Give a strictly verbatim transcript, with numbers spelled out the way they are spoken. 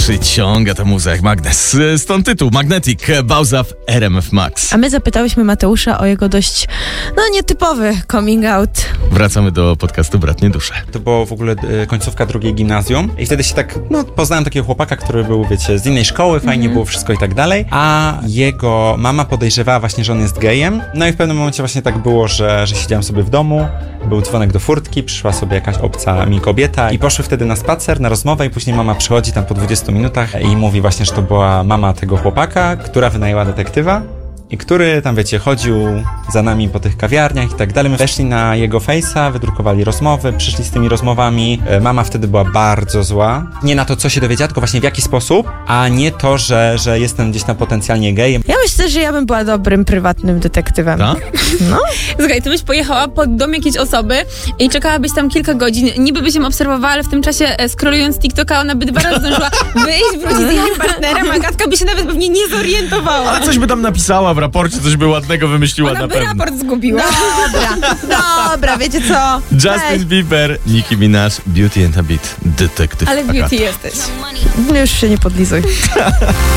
przyciąga ta muza jak magnes. Stąd tytuł Magnetic, Bauza w R M F Max. A my zapytałyśmy Mateusza o jego dość, no nietypowy coming out. Wracamy do podcastu Bratnie Dusze. To było w ogóle e, końcówka drugiej gimnazjum i wtedy się tak, no poznałem takiego chłopaka, który był, wiecie, z innej szkoły, fajnie mm. było wszystko i tak dalej, a jego mama podejrzewała właśnie, że on jest gejem. No i w pewnym momencie właśnie tak było, że, że siedziałem sobie w domu, był dzwonek do furtki, przyszła sobie jakaś obca mi kobieta i poszły wtedy na spacer, na rozmowę i później mama przychodzi tam po dwudziestu minutach i mówi właśnie, że to była mama tego chłopaka, która wynajęła detektywa i który tam, wiecie, chodził za nami po tych kawiarniach i tak dalej. My weszli na jego face'a, wydrukowali rozmowy, przyszli z tymi rozmowami. Mama wtedy była bardzo zła. Nie na to, co się dowiedziała, tylko właśnie w jaki sposób, a nie to, że, że jestem gdzieś tam potencjalnie gejem. Ja myślę, że ja bym była dobrym, prywatnym detektywem. Ta? No. Słuchaj, ty byś pojechała pod dom jakiejś osoby i czekałabyś tam kilka godzin. Niby byś ją obserwowała, ale w tym czasie e, scrollując TikToka, ona by dwa razy zdążyła wyjść, wrócić z innym partnerem, a Agatka by się nawet pewnie nie zorientowała. Ale coś by tam napisała w raporcie, coś by ładnego wymyśliła Ona na by pewno. raport zgubiła. Dobra, dobra, wiecie co? Justin Bieber, Nicki Minaj, Beauty and a Beat, detektyw Ale Agata. beauty jesteś. Już się nie podlizuj.